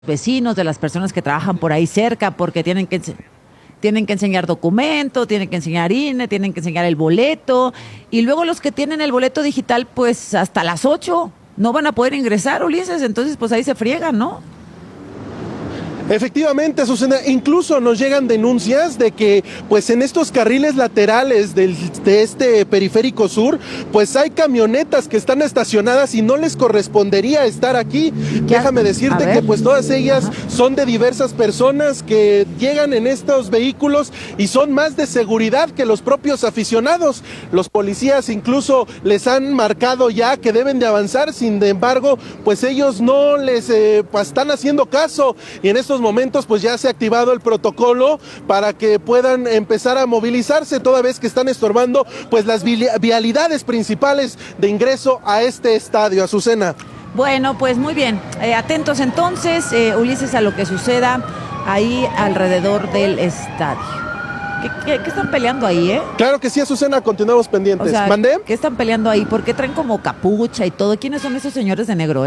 vecinos, de las personas que trabajan por ahí cerca, porque tienen que enseñar documento, tienen que enseñar INE, tienen que enseñar el boleto, y luego los que tienen el boleto digital, pues hasta las 8 no van a poder ingresar, Ulises, entonces pues ahí se friegan, ¿no? Efectivamente, Azucena, incluso nos llegan denuncias de que pues en estos carriles laterales de este periférico sur, pues hay camionetas que están estacionadas y no les correspondería estar aquí. Déjame decirte que pues todas ellas son de diversas personas que llegan en estos vehículos y son más de seguridad que los propios aficionados. Los policías incluso les han marcado ya que deben de avanzar, sin embargo, pues ellos no les están haciendo caso, y en estos momentos pues ya se ha activado el protocolo para que puedan empezar a movilizarse, toda vez que están estorbando pues las vialidades principales de ingreso a este estadio, Azucena. Bueno, pues muy bien, atentos entonces, Ulises, a lo que suceda ahí alrededor del estadio. ¿Qué están peleando ahí, Claro que sí, Azucena, continuamos pendientes. O sea, ¿Mandé? ¿qué están peleando ahí? ¿Por qué traen como capucha y todo? ¿Quiénes son esos señores de negro,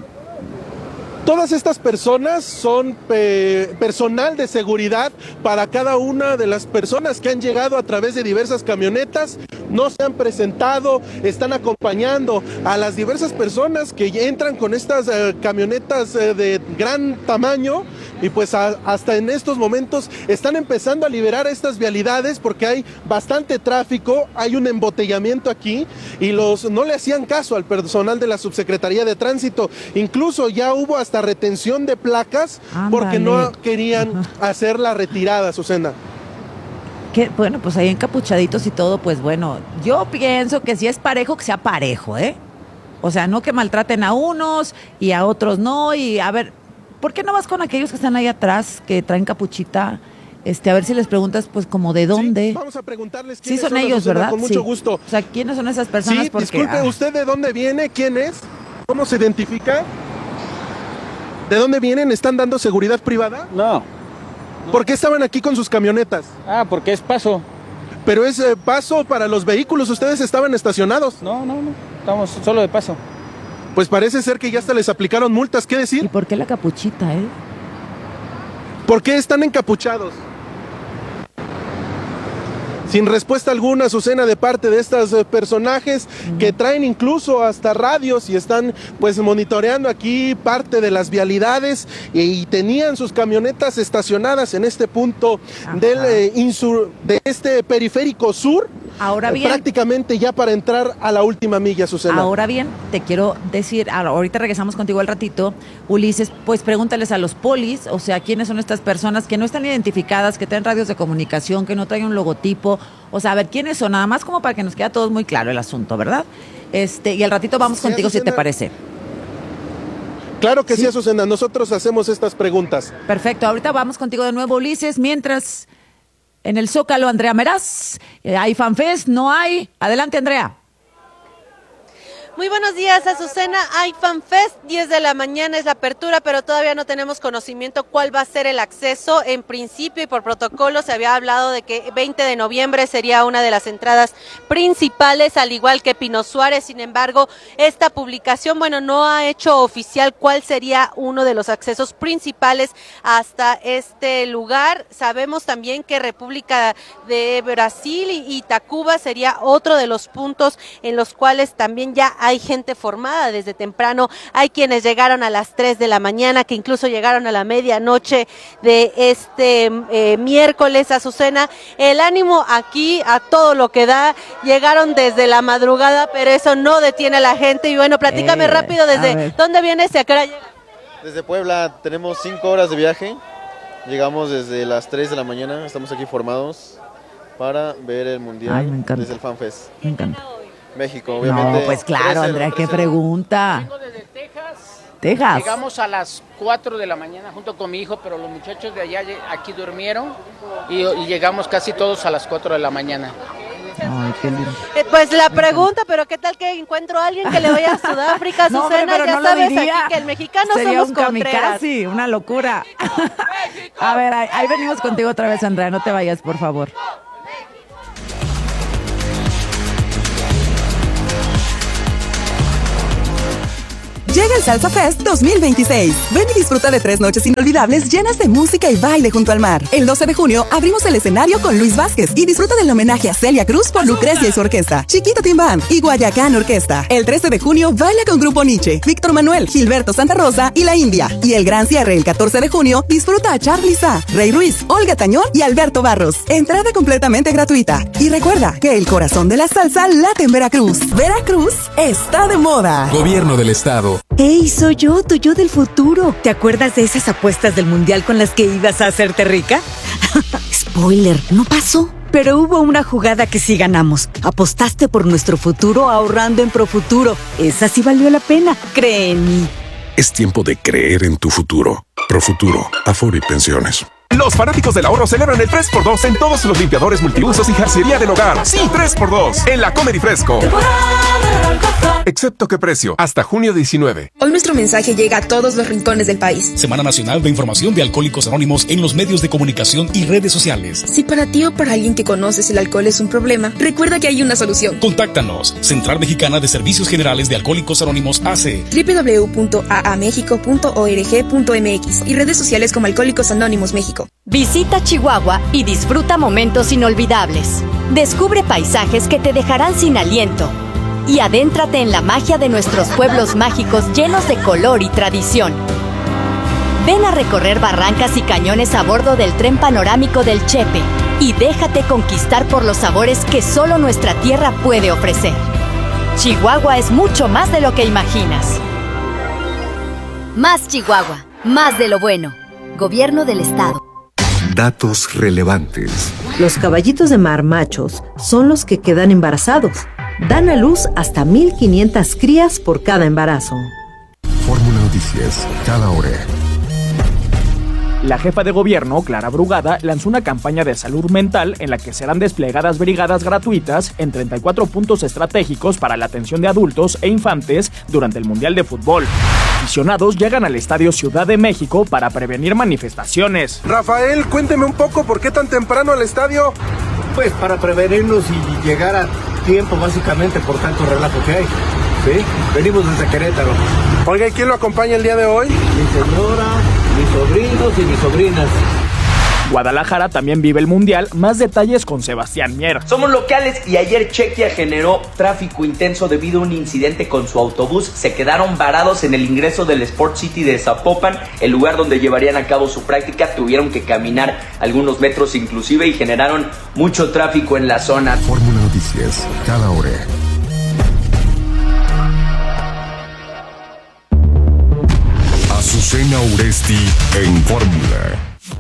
Todas estas personas son personal de seguridad para cada una de las personas que han llegado a través de diversas camionetas, no se han presentado, están acompañando a las diversas personas que entran con estas camionetas de gran tamaño, y pues hasta en estos momentos están empezando a liberar estas vialidades porque hay bastante tráfico, hay un embotellamiento aquí, y no le hacían caso al personal de la Subsecretaría de Tránsito. Incluso ya hubo hasta retención de placas. Ándale. Porque no querían hacer la retirada, Azucena. Bueno, pues ahí encapuchaditos y todo, pues bueno, yo pienso que si es parejo, que sea parejo, O sea, no que maltraten a unos y a otros no, y a ver, ¿por qué no vas con aquellos que están ahí atrás, que traen capuchita? A ver si les preguntas, pues, como de dónde. Sí, vamos a preguntarles quiénes son ellos, Azucena, ¿verdad? Con mucho gusto. O sea, ¿quiénes son esas personas? Sí, disculpe, ¿usted de dónde viene? ¿Quién es? ¿Cómo se identifica? ¿De dónde vienen? ¿Están dando seguridad privada? No. ¿Por qué estaban aquí con sus camionetas? Porque es paso. Pero es paso para los vehículos, ustedes estaban estacionados. No, estamos solo de paso. Pues parece ser que ya hasta les aplicaron multas, ¿qué decir? ¿Y por qué la capuchita, ¿Por qué están encapuchados? Sin respuesta alguna, Azucena, de parte de estos personajes que traen incluso hasta radios y están pues monitoreando aquí parte de las vialidades, y tenían sus camionetas estacionadas en este punto de este periférico sur. Ahora bien, prácticamente ya para entrar a la última milla, Azucena. Ahora bien, te quiero decir, ahorita regresamos contigo al ratito, Ulises, pues pregúntales a los polis, o sea, quiénes son estas personas que no están identificadas, que traen radios de comunicación, que no traen un logotipo, o sea, a ver quiénes son, nada más como para que nos quede a todos muy claro el asunto, ¿verdad? Y al ratito vamos contigo, Azucena, si te parece. Claro que sí, Azucena, nosotros hacemos estas preguntas. Perfecto, ahorita vamos contigo de nuevo, Ulises, mientras en el Zócalo, Andrea Meraz, ¿hay FanFest? ¿No hay? Adelante, Andrea. Muy buenos días, Azucena. Hay FanFest, 10 de la mañana es la apertura, pero todavía no tenemos conocimiento cuál va a ser el acceso. En principio y por protocolo se había hablado de que 20 de noviembre sería una de las entradas principales, al igual que Pino Suárez. Sin embargo, esta publicación, no ha hecho oficial cuál sería uno de los accesos principales hasta este lugar. Sabemos también que República de Brasil y Tacuba sería otro de los puntos en los cuales también ya hay gente formada desde temprano, hay quienes llegaron a las 3 de la mañana, que incluso llegaron a la medianoche de este miércoles, Azucena. El ánimo aquí a todo lo que da, llegaron desde la madrugada, pero eso no detiene a la gente. Y bueno, platícame rápido, ¿desde dónde vienes y a qué hora llegas? Desde Puebla, tenemos 5 horas de viaje, llegamos desde las 3 de la mañana, estamos aquí formados para ver el Mundial desde el FanFest. Me encanta. México, obviamente. No, pues claro, Andrea, qué pregunta. Vengo desde Texas. Texas. Llegamos a las 4 de la mañana junto con mi hijo, pero los muchachos de allá aquí durmieron y llegamos casi todos a las 4 de la mañana. Ay, qué lindo. Pues la pregunta, pero ¿qué tal que encuentro a alguien que le vaya a Sudáfrica, Azucena? No, ya sabes aquí que el mexicano sería somos un Contreras. kamikaze, una locura. A ver, ahí venimos contigo otra vez, Andrea, no te vayas, por favor. Llega el Salsa Fest 2026. Ven y disfruta de 3 noches inolvidables llenas de música y baile junto al mar. El 12 de junio abrimos el escenario con Luis Vázquez y disfruta del homenaje a Celia Cruz por Lucrecia y su orquesta, Chiquita Team Band y Guayacán Orquesta. El 13 de junio baila con Grupo Nietzsche, Víctor Manuel, Gilberto Santa Rosa y La India. Y el gran cierre el 14 de junio disfruta a Charly Sa, Rey Ruiz, Olga Tañón y Alberto Barros. Entrada completamente gratuita. Y recuerda que el corazón de la salsa late en Veracruz. Veracruz está de moda. Gobierno del Estado. ¡Ey, soy yo, tu yo del futuro! ¿Te acuerdas de esas apuestas del Mundial con las que ibas a hacerte rica? Spoiler, no pasó. Pero hubo una jugada que sí ganamos. Apostaste por nuestro futuro ahorrando en Profuturo. Esa sí valió la pena, cree en mí. Es tiempo de creer en tu futuro. Profuturo, Afore y Pensiones. Los fanáticos del ahorro celebran el 3x2 en todos los limpiadores multiusos y jarcería del hogar. Sí, 3x2 en la Comedy Fresco. Excepto qué precio, hasta junio 19. Hoy nuestro mensaje llega a todos los rincones del país. Semana Nacional de Información de Alcohólicos Anónimos en los medios de comunicación y redes sociales. Si para ti o para alguien que conoces el alcohol es un problema, recuerda que hay una solución. Contáctanos. Central Mexicana de Servicios Generales de Alcohólicos Anónimos AC. www.aamexico.org.mx y redes sociales como Alcohólicos Anónimos México. Visita Chihuahua y disfruta momentos inolvidables. Descubre paisajes que te dejarán sin aliento. Y adéntrate en la magia de nuestros pueblos mágicos llenos de color y tradición. Ven a recorrer barrancas y cañones a bordo del tren panorámico del Chepe y déjate conquistar por los sabores que solo nuestra tierra puede ofrecer. Chihuahua es mucho más de lo que imaginas. Más Chihuahua, más de lo bueno. Gobierno del Estado. Datos relevantes. Los caballitos de mar machos son los que quedan embarazados. Dan a luz hasta 1,500 crías por cada embarazo. Fórmula Noticias, cada hora. La jefa de gobierno, Clara Brugada, lanzó una campaña de salud mental en la que serán desplegadas brigadas gratuitas en 34 puntos estratégicos para la atención de adultos e infantes durante el Mundial de Fútbol. Aficionados llegan al Estadio Ciudad de México para prevenir manifestaciones. Rafael, cuénteme un poco, ¿por qué tan temprano al estadio? Pues para prevenirnos y llegar a tiempo, básicamente, por tanto relajo que hay. ¿Sí? Venimos desde Querétaro. Oiga, ¿y quién lo acompaña el día de hoy? Mi señora, mis sobrinos y mis sobrinas. Guadalajara también vive el Mundial. Más detalles con Sebastián Mier. Somos locales y ayer Chequia generó tráfico intenso debido a un incidente con su autobús. Se quedaron varados en el ingreso del Sport City de Zapopan, el lugar donde llevarían a cabo su práctica. Tuvieron que caminar algunos metros inclusive y generaron mucho tráfico en la zona. Fórmula Noticias, cada hora. Azucena Uresti en Fórmula.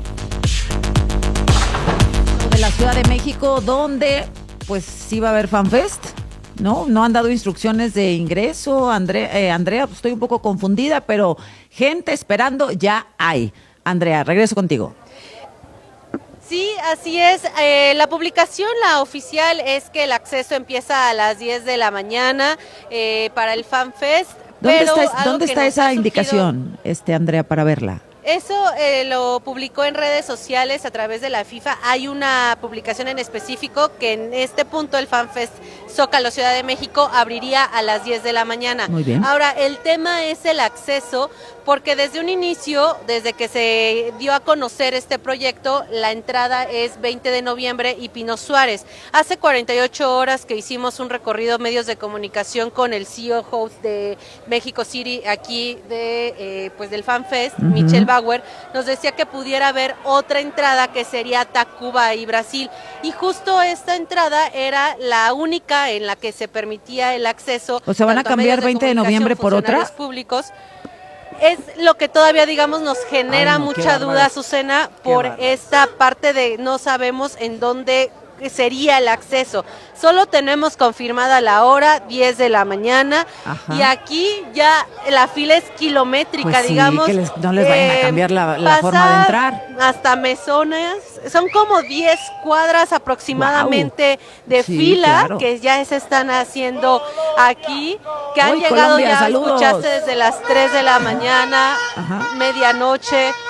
De la Ciudad de México, donde pues sí va a haber FanFest, ¿no? No han dado instrucciones de ingreso, Andrea, pues estoy un poco confundida, pero gente esperando ya hay. Andrea, regreso contigo. Sí, así es. La publicación, la oficial, es que el acceso empieza a las 10 de la mañana para el FanFest. ¿Dónde está esa indicación, Andrea, para verla? Eso lo publicó en redes sociales a través de la FIFA. Hay una publicación en específico que en este punto el FanFest Zócalo Ciudad de México abriría a las 10 de la mañana. Muy bien. Ahora, el tema es el acceso, porque desde un inicio, desde que se dio a conocer este proyecto, la entrada es 20 de noviembre y Pino Suárez. Hace 48 horas que hicimos un recorrido medios de comunicación con el CEO host de México City, aquí de pues del FanFest, Michel Bauer, nos decía que pudiera haber otra entrada que sería Tacuba y Brasil. Y justo esta entrada era la única en la que se permitía el acceso. O sea, ¿van a cambiar 20 de noviembre por otra? Públicos. Es lo que todavía, digamos, nos genera mucha duda, Azucena, por esta parte de no sabemos en dónde sería el acceso. Solo tenemos confirmada la hora, 10 de la mañana. Ajá. Y aquí ya la fila es kilométrica, pues sí, digamos. Que no les vayan a cambiar la forma de entrar. Hasta mesones, son como 10 cuadras aproximadamente de fila, claro, que ya se están haciendo aquí, que han llegado Colombia, ya, saludos. Escuchaste desde las 3 de la mañana, medianoche.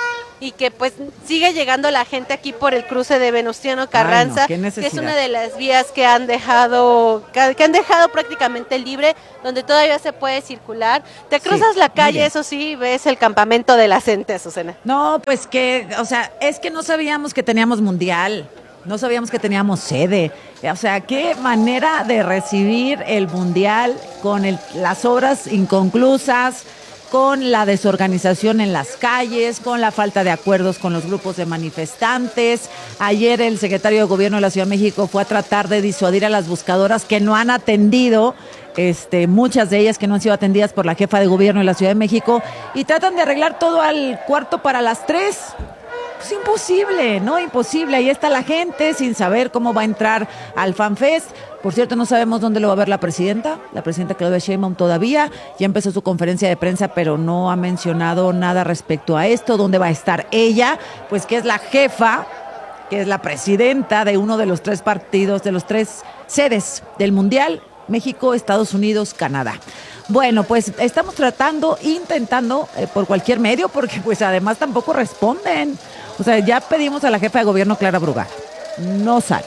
y que pues sigue llegando la gente aquí por el cruce de Venustiano Carranza, Ay, no, que es una de las vías que han dejado prácticamente libre, donde todavía se puede circular. Te cruzas la calle, eso sí, ves el campamento de la gente, Azucena. No, pues que, o sea, es que no sabíamos que teníamos mundial. No sabíamos que teníamos sede. O sea, qué manera de recibir el mundial con las obras inconclusas, con la desorganización en las calles, con la falta de acuerdos con los grupos de manifestantes. Ayer el secretario de Gobierno de la Ciudad de México fue a tratar de disuadir a las buscadoras que no han atendido, muchas de ellas que no han sido atendidas por la jefa de Gobierno de la Ciudad de México, y tratan de arreglar todo al cuarto para las 3. Es imposible, ¿no? Imposible. Ahí está la gente sin saber cómo va a entrar al FanFest. Por cierto, no sabemos dónde lo va a ver la presidenta Claudia Sheinbaum todavía. Ya empezó su conferencia de prensa, pero no ha mencionado nada respecto a esto. ¿Dónde va a estar ella? Pues que es la jefa, que es la presidenta de uno de los 3 partidos, de los 3 sedes del Mundial: México, Estados Unidos, Canadá. Bueno, pues estamos intentando por cualquier medio, porque pues además tampoco responden. O sea, ya pedimos a la jefa de gobierno, Clara Brugada, no sale.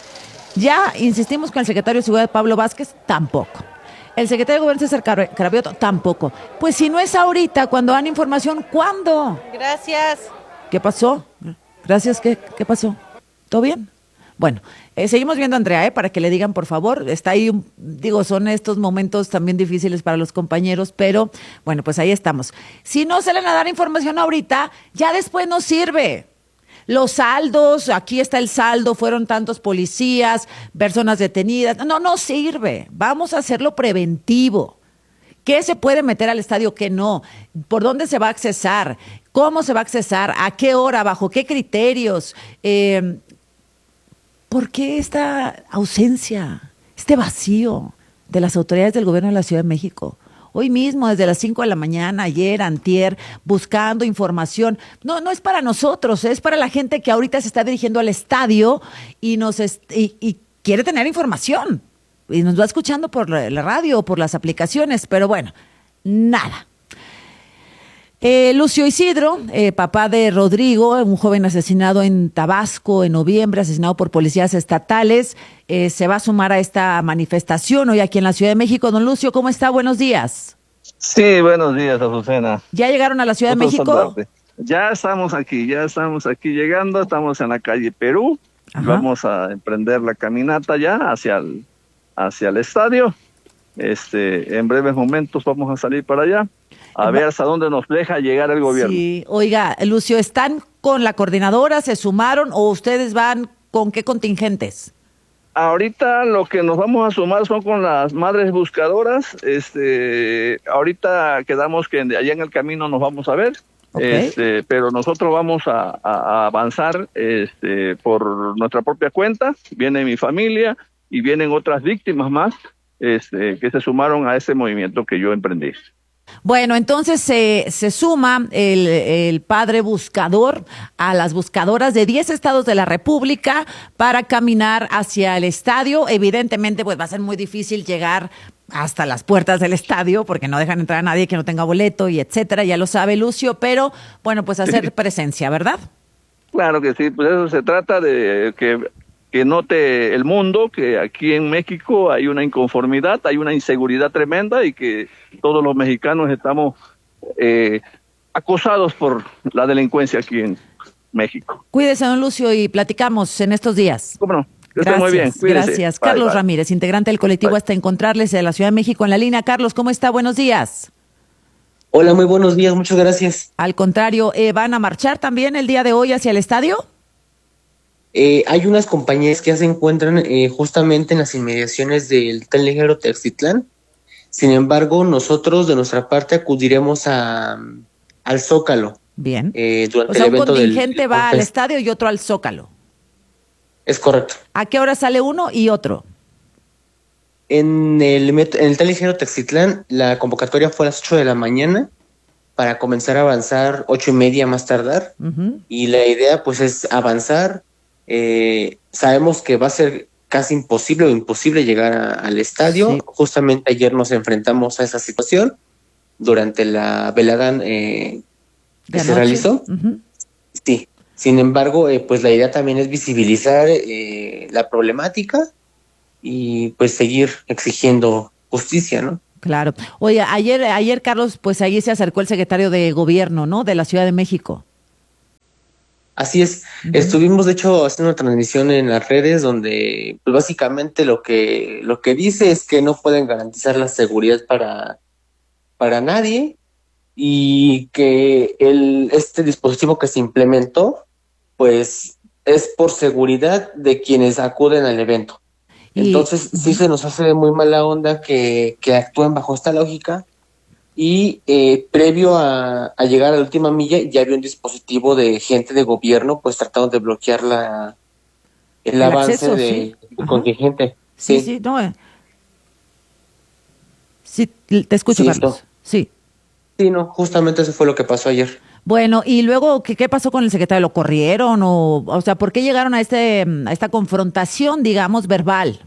Ya insistimos con el secretario de Seguridad, Pablo Vázquez, tampoco. El secretario de Gobierno, César Cravioto, tampoco. Pues si no es ahorita, cuando dan información, ¿cuándo? Gracias. ¿Qué pasó? Gracias, ¿qué pasó? ¿Todo bien? Bueno, seguimos viendo a Andrea, para que le digan, por favor. Está ahí, son estos momentos también difíciles para los compañeros, pero bueno, pues ahí estamos. Si no salen a dar información ahorita, ya después no sirve. Los saldos, aquí está el saldo, fueron tantos policías, personas detenidas. No sirve. Vamos a hacerlo preventivo. ¿Qué se puede meter al estadio, qué no? ¿Por dónde se va a accesar? ¿Cómo se va a accesar? ¿A qué hora? ¿Bajo qué criterios? ¿Por qué esta ausencia, este vacío de las autoridades del gobierno de la Ciudad de México? Hoy mismo, desde las 5 de la mañana, ayer, antier, buscando información. No es para nosotros, es para la gente que ahorita se está dirigiendo al estadio y quiere tener información. Y nos va escuchando por la radio o por las aplicaciones, pero bueno, nada. Lucio Isidro, papá de Rodrigo, un joven asesinado en Tabasco en noviembre, asesinado por policías estatales, se va a sumar a esta manifestación hoy aquí en la Ciudad de México. Don Lucio, ¿cómo está? Buenos días. Sí, buenos días, Azucena. ¿Ya llegaron a la Ciudad de México? Saludarte. Ya estamos aquí llegando, estamos en la calle Perú. Ajá. Vamos a emprender la caminata ya hacia el estadio. En breves momentos vamos a salir para allá. A ver hasta dónde nos deja llegar el gobierno. Sí, oiga, Lucio, ¿están con la coordinadora, se sumaron o ustedes van con qué contingentes? Ahorita lo que nos vamos a sumar son con las madres buscadoras. Ahorita quedamos que allá en el camino nos vamos a ver. Okay. Pero nosotros vamos a avanzar por nuestra propia cuenta. Viene mi familia y vienen otras víctimas más que se sumaron a ese movimiento que yo emprendí. Bueno, entonces se suma el padre buscador a las buscadoras de 10 estados de la República para caminar hacia el estadio. Evidentemente, pues va a ser muy difícil llegar hasta las puertas del estadio porque no dejan entrar a nadie que no tenga boleto y etcétera, ya lo sabe Lucio, pero bueno, pues hacer presencia, ¿verdad? Claro que sí, pues eso se trata de que note el mundo que aquí en México hay una inconformidad, hay una inseguridad tremenda y que todos los mexicanos estamos acosados por la delincuencia aquí en México. Cuídese, don Lucio, y platicamos en estos días. ¿Cómo no? Que esté muy bien. Cuídese. Gracias. Bye, Carlos Ramírez, integrante del colectivo Hasta Encontrarles de la Ciudad de México en la línea. Carlos, ¿cómo está? Buenos días. Hola, muy buenos días, muchas gracias. Al contrario, ¿van a marchar también el día de hoy hacia el estadio? Hay unas compañías que ya se encuentran justamente en las inmediaciones del Tren Ligero Textitlán. Sin embargo, nosotros de nuestra parte acudiremos al Zócalo. Bien. Durante el evento un contingente va al estadio y otro al Zócalo. Es correcto. ¿A qué hora sale uno y otro? En el Tren Ligero Textitlán, la convocatoria fue a las 8 de la mañana para comenzar a avanzar 8:30 más tardar. Uh-huh. Y la idea pues es avanzar. Sabemos que va a ser casi imposible o imposible llegar al estadio. Sí. Justamente ayer nos enfrentamos a esa situación durante la velada que se realizó. Uh-huh. Sí, sin embargo, pues la idea también es visibilizar la problemática y pues seguir exigiendo justicia, ¿no? Claro. Oye, ayer Carlos, pues ahí se acercó el secretario de Gobierno, ¿no? De la Ciudad de México. Así es. Estuvimos, de hecho, haciendo una transmisión en las redes donde, pues básicamente lo que dice es que no pueden garantizar la seguridad para nadie y que este dispositivo que se implementó, pues es por seguridad de quienes acuden al evento. Entonces, sí se nos hace muy mala onda que actúen bajo esta lógica y previo a llegar a la última milla ya había un dispositivo de gente de gobierno pues tratando de bloquear el avance acceso, del contingente. Sí, no. Sí, te escucho, Carlos. Sí. Sí, no, justamente eso fue lo que pasó ayer. Bueno, y luego, ¿qué pasó con el secretario? ¿Lo corrieron? O sea, ¿por qué llegaron a esta confrontación, digamos, verbal?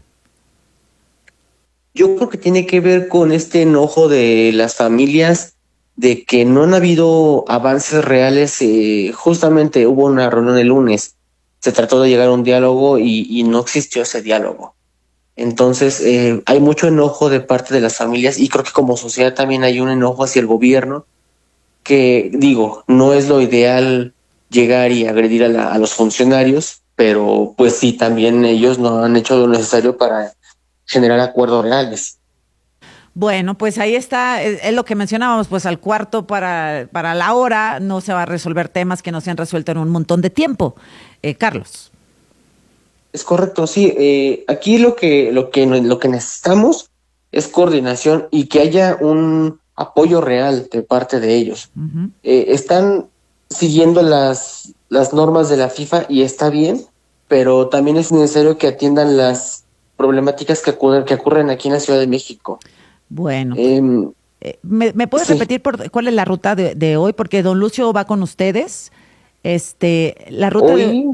Yo creo que tiene que ver con este enojo de las familias de que no han habido avances reales. Justamente hubo una reunión el lunes, se trató de llegar a un diálogo y no existió ese diálogo. Entonces, hay mucho enojo de parte de las familias y creo que como sociedad también hay un enojo hacia el gobierno que, digo, no es lo ideal llegar y agredir a los funcionarios, pero pues sí, también ellos no han hecho lo necesario para generar acuerdos reales. Bueno, pues ahí está, es lo que mencionábamos, pues al cuarto para la hora no se va a resolver temas que no se han resuelto en un montón de tiempo. Carlos. Es correcto, sí. Aquí lo que necesitamos es coordinación y que haya un apoyo real de parte de ellos. Uh-huh. Están siguiendo las normas de la FIFA y está bien, pero también es necesario que atiendan las problemáticas que ocurren aquí en la Ciudad de México. Bueno, ¿me puedes repetir cuál es la ruta de hoy? Porque don Lucio va con ustedes. La ruta hoy,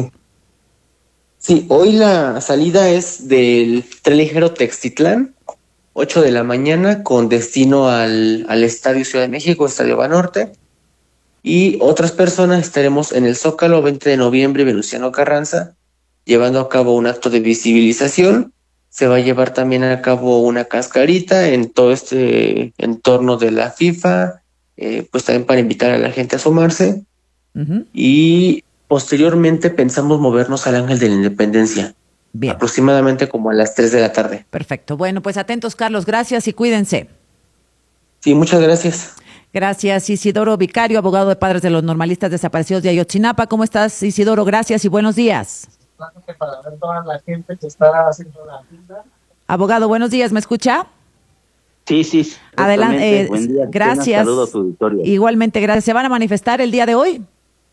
sí, hoy la salida es del tren ligero Textitlán, 8 de la mañana, con destino al Estadio Ciudad de México, Estadio Banorte. Y otras personas estaremos en el Zócalo, 20 de noviembre, Venustiano Carranza, llevando a cabo un acto de visibilización. Se va a llevar también a cabo una cascarita en todo este entorno de la FIFA, pues también para invitar a la gente a asomarse. Uh-huh. Y posteriormente pensamos movernos al Ángel de la Independencia. Bien. Aproximadamente como a las 3 de la tarde. Perfecto. Bueno, pues atentos, Carlos. Gracias y cuídense. Sí, muchas gracias. Gracias, Isidoro Vicario, abogado de padres de los normalistas desaparecidos de Ayotzinapa. ¿Cómo estás, Isidoro? Gracias y buenos días. Para ver toda la gente que está haciendo la fila. Abogado, buenos días, ¿me escucha? Sí. Adelante, buen día. Gracias. Saludo a tu auditorio. Igualmente, gracias. ¿Se van a manifestar el día de hoy?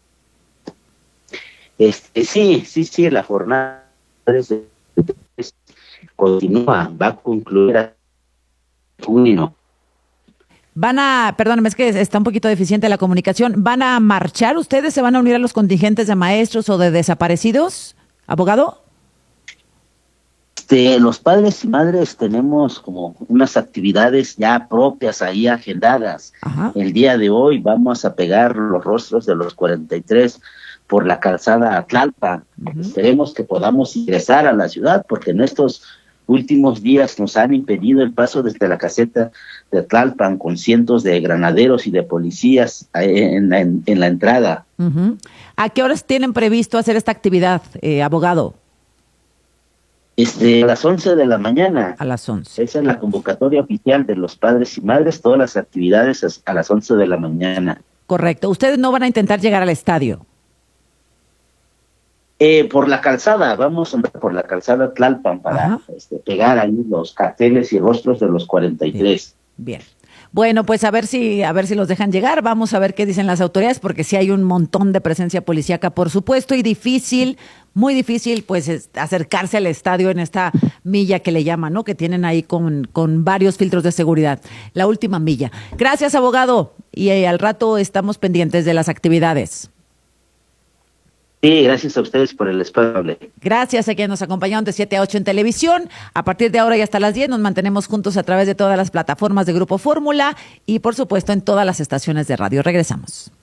Sí, la jornada continúa, va a concluir a junio. Perdóname, es que está un poquito deficiente la comunicación. ¿Van a marchar ustedes? ¿Se van a unir a los contingentes de maestros o de desaparecidos, abogado? Los padres y madres tenemos como unas actividades ya propias ahí agendadas. Ajá. El día de hoy vamos a pegar los rostros de los 43 por la calzada Tlalpan. Uh-huh. Esperemos que podamos ingresar a la ciudad, porque en estos últimos días nos han impedido el paso desde la caseta de Tlalpan con cientos de granaderos y de policías en la entrada. Uh-huh. ¿A qué horas tienen previsto hacer esta actividad, abogado? A las 11 de la mañana. A las 11. Esa es la convocatoria oficial de los padres y madres, todas las actividades a las 11 de la mañana. Correcto. ¿Ustedes no van a intentar llegar al estadio? Por la calzada, vamos por la calzada Tlalpan para pegar ahí los carteles y rostros de los 43. Bien. Bueno, pues a ver si los dejan llegar. Vamos a ver qué dicen las autoridades, porque sí hay un montón de presencia policíaca, por supuesto, y difícil, muy difícil, pues acercarse al estadio en esta milla que le llaman, ¿no? Que tienen ahí con varios filtros de seguridad. La última milla. Gracias, abogado. Y al rato estamos pendientes de las actividades. Sí, gracias a ustedes por el espacio. Gracias a quienes nos acompañaron de 7 a 8 en televisión. A partir de ahora y hasta las 10 nos mantenemos juntos a través de todas las plataformas de Grupo Fórmula y, por supuesto, en todas las estaciones de radio. Regresamos.